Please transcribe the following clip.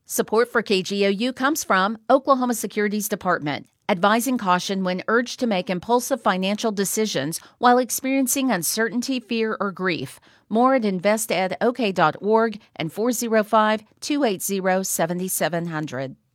Support for KGOU comes from Oklahoma Securities Department, advising caution when urged to make impulsive financial decisions while experiencing uncertainty, fear, or grief. More at investedok.org and 405-280-7700.